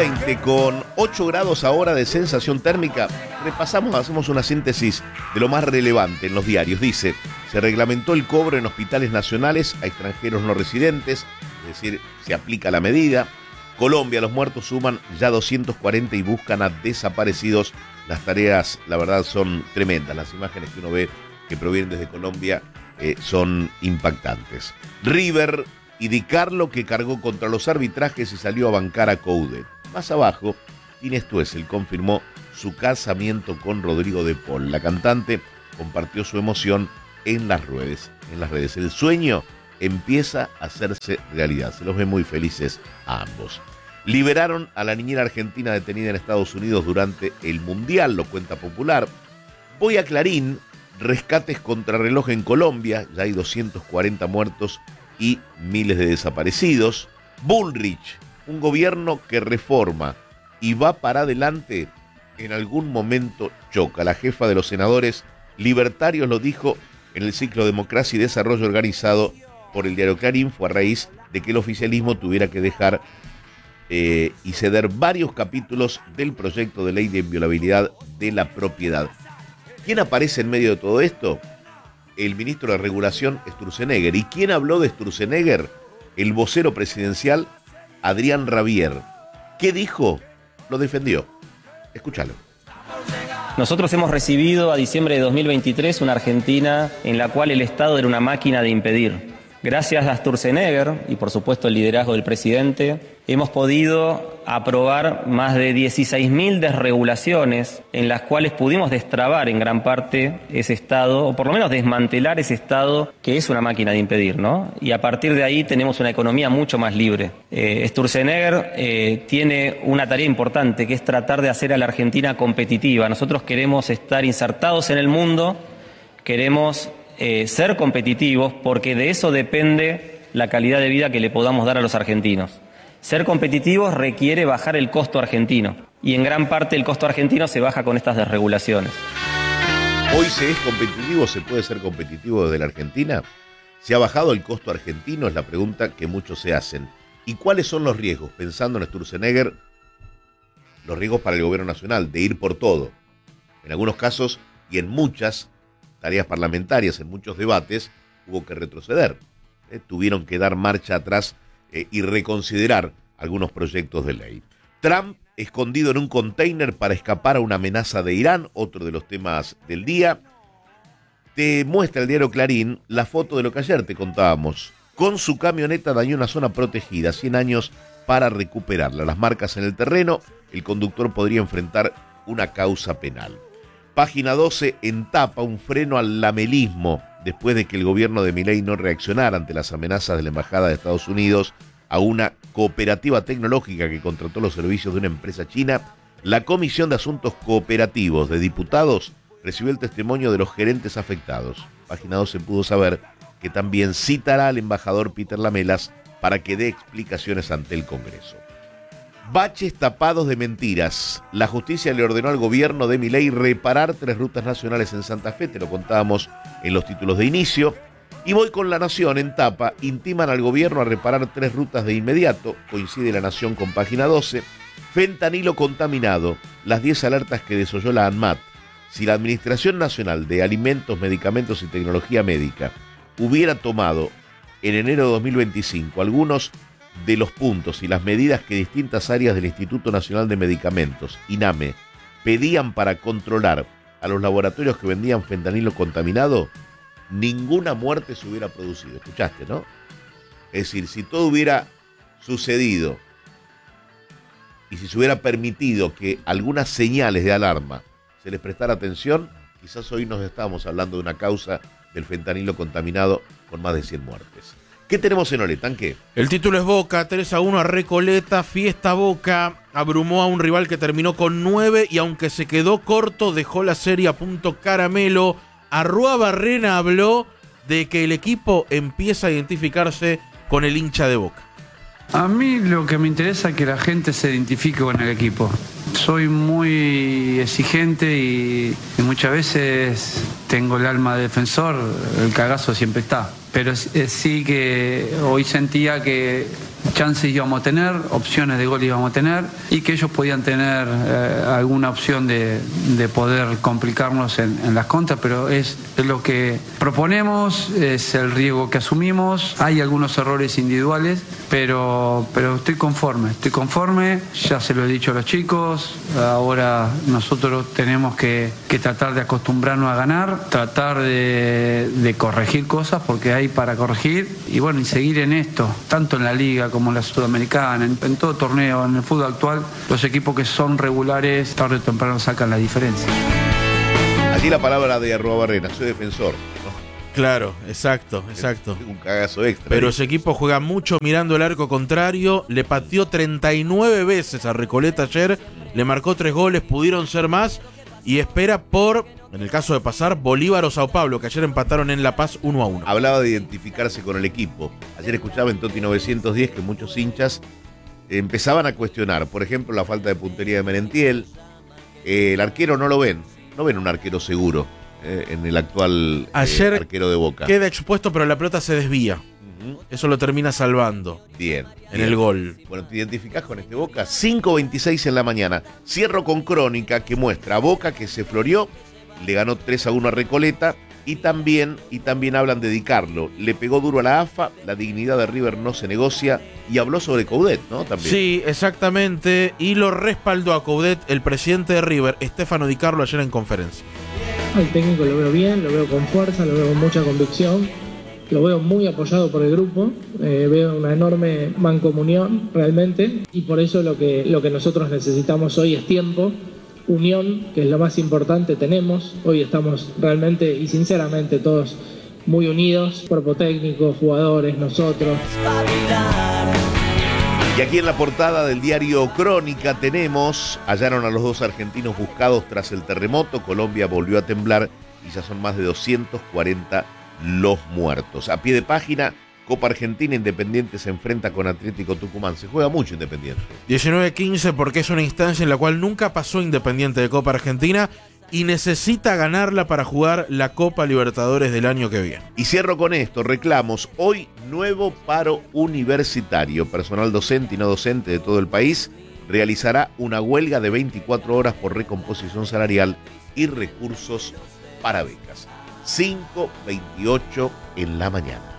20 con 8 grados ahora de sensación térmica. Hacemos una síntesis de lo más relevante en los diarios. Dice, se reglamentó el cobro en hospitales nacionales a extranjeros no residentes, es decir, se aplica la medida. Colombia, los muertos suman ya 240 y buscan a desaparecidos. Las tareas, la verdad, son tremendas. Las imágenes que uno ve que provienen desde Colombia son impactantes. River y Di Carlo, que cargó contra los arbitrajes y salió a bancar a Coudet. Más abajo, Inés Tuesel confirmó su casamiento con Rodrigo de Paul. La cantante compartió su emoción en las redes. El sueño empieza a hacerse realidad. Se los ve muy felices a ambos. Liberaron a la niñera argentina detenida en Estados Unidos durante el Mundial, lo cuenta Popular. Voy a Clarín, rescates contrarreloj en Colombia, ya hay 240 muertos y miles de desaparecidos. Bullrich, un gobierno que reforma y va para adelante, en algún momento choca. La jefa de los senadores libertarios lo dijo en el ciclo Democracia y Desarrollo organizado por el diario Clarín. Fue a raíz de que el oficialismo tuviera que dejar y ceder varios capítulos del proyecto de ley de inviolabilidad de la propiedad. ¿Quién aparece en medio de todo esto? El ministro de Regulación, Sturzenegger. ¿Y quién habló de Sturzenegger? El vocero presidencial, Adrián Rabier. ¿Qué dijo? Lo defendió. Escúchalo. Nosotros hemos recibido a diciembre de 2023 una Argentina en la cual el Estado era una máquina de impedir. Gracias a Sturzenegger y por supuesto el liderazgo del presidente, hemos podido aprobar más de 16.000 desregulaciones en las cuales pudimos destrabar en gran parte ese Estado, o por lo menos desmantelar ese Estado que es una máquina de impedir, ¿no? Y a partir de ahí tenemos una economía mucho más libre. Sturzenegger tiene una tarea importante, que es tratar de hacer a la Argentina competitiva. Nosotros queremos estar insertados en el mundo, queremos ser competitivos, porque de eso depende la calidad de vida que le podamos dar a los argentinos. Ser competitivos requiere bajar el costo argentino, y en gran parte el costo argentino se baja con estas desregulaciones. Hoy se es competitivo, se puede ser competitivo desde la Argentina. ¿Se ha bajado el costo argentino? Es la pregunta que muchos se hacen. ¿Y cuáles son los riesgos? Pensando en Sturzenegger, los riesgos para el gobierno nacional de ir por todo. En algunos casos y en muchas tareas parlamentarias, en muchos debates, hubo que retroceder. Tuvieron que dar marcha atrás y reconsiderar algunos proyectos de ley. Trump escondido en un container para escapar a una amenaza de Irán, otro de los temas del día. Te muestra el diario Clarín la foto de lo que ayer te contábamos. Con su camioneta dañó una zona protegida, 100 años para recuperarla. Las marcas en el terreno, el conductor podría enfrentar una causa penal. Página 12 en tapa, un freno al lamelismo después de que el gobierno de Milei no reaccionara ante las amenazas de la Embajada de Estados Unidos a una cooperativa tecnológica que contrató los servicios de una empresa china. La Comisión de Asuntos Cooperativos de Diputados recibió el testimonio de los gerentes afectados. Página 12 pudo saber que también citará al embajador Peter Lamelas para que dé explicaciones ante el Congreso. Baches tapados de mentiras. La justicia le ordenó al gobierno de Milei reparar 3 rutas nacionales en Santa Fe, te lo contábamos en los títulos de inicio. Y voy con La Nación en tapa, intiman al gobierno a reparar 3 rutas de inmediato, coincide La Nación con página 12. Fentanilo contaminado, las 10 alertas que desoyó la ANMAT. Si la Administración Nacional de Alimentos, Medicamentos y Tecnología Médica hubiera tomado en enero de 2025 algunos de los puntos y las medidas que distintas áreas del Instituto Nacional de Medicamentos, INAME, pedían para controlar a los laboratorios que vendían fentanilo contaminado, ninguna muerte se hubiera producido. ¿Escuchaste, no? Es decir, si todo hubiera sucedido y si se hubiera permitido que algunas señales de alarma se les prestara atención, quizás hoy nos estábamos hablando de una causa del fentanilo contaminado con más de 100 muertes. ¿Qué tenemos en Ole, Tanque? El título es Boca, 3-1 a Recoleta, fiesta Boca, abrumó a un rival que terminó con 9 y aunque se quedó corto, dejó la serie a punto caramelo. Arrua Barrena habló de que el equipo empieza a identificarse con el hincha de Boca. A mí lo que me interesa es que la gente se identifique con el equipo. Soy muy exigente y muchas veces tengo el alma de defensor, el cagazo siempre está. Pero sí que hoy sentía que chances íbamos a tener, opciones de gol íbamos a tener y que ellos podían tener alguna opción de poder complicarnos en las contras, pero es lo que proponemos, es el riesgo que asumimos. Hay algunos errores individuales, pero estoy conforme, ya se lo he dicho a los chicos, ahora nosotros tenemos que tratar de acostumbrarnos a ganar, tratar de corregir cosas porque hay para corregir y bueno, y seguir en esto, tanto en la liga como en la sudamericana, en todo torneo, en el fútbol actual, los equipos que son regulares tarde o temprano sacan la diferencia. Allí la palabra de Arruabarrena, soy defensor, ¿no? Claro, exacto. Un cagazo extra. Pero ese equipo juega mucho mirando el arco contrario, le pateó 39 veces a Recoleta ayer, le marcó 3 goles, pudieron ser más y espera por, en el caso de pasar, Bolívar o Sao Paulo, que ayer empataron en La Paz 1-1. Hablaba de identificarse con el equipo. Ayer escuchaba en Toti 910 que muchos hinchas empezaban a cuestionar, por ejemplo, la falta de puntería de Merentiel. El arquero no ven un arquero seguro en el actual arquero de Boca. Queda expuesto, pero la pelota se desvía. Eso lo termina salvando. Bien. El gol. Bueno, ¿te identificás con este Boca? 5:26 en la mañana. Cierro con crónica que muestra a Boca que se floreó, le ganó 3-1 a Recoleta y también hablan de Di Carlo. Le pegó duro a la AFA, la dignidad de River no se negocia y habló sobre Coudet, ¿no? También. Sí, exactamente. Y lo respaldó a Coudet el presidente de River, Stefano Di Carlo, ayer en conferencia. Al técnico lo veo bien, lo veo con fuerza, lo veo con mucha convicción, lo veo muy apoyado por el grupo, veo una enorme mancomunión realmente y por eso lo que nosotros necesitamos hoy es tiempo, unión, que es lo más importante tenemos. Hoy estamos realmente y sinceramente todos muy unidos, cuerpo técnico, jugadores, nosotros. Y aquí en la portada del diario Crónica tenemos, hallaron a los 2 argentinos buscados tras el terremoto, Colombia volvió a temblar y ya son más de 240 los muertos. A pie de página, Copa Argentina, Independiente se enfrenta con Atlético Tucumán. Se juega mucho Independiente. 19-15 porque es una instancia en la cual nunca pasó Independiente de Copa Argentina y necesita ganarla para jugar la Copa Libertadores del año que viene. Y cierro con esto, reclamos. Hoy nuevo paro universitario. Personal docente y no docente de todo el país realizará una huelga de 24 horas por recomposición salarial y recursos para becas. 5:28 en la mañana.